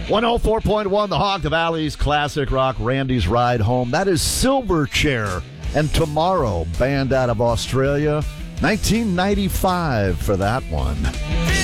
104.1 The Hog, the Valley's classic rock, Randy's Ride Home. That is Silverchair. And Tomorrow, band out of Australia. 1995 for that one.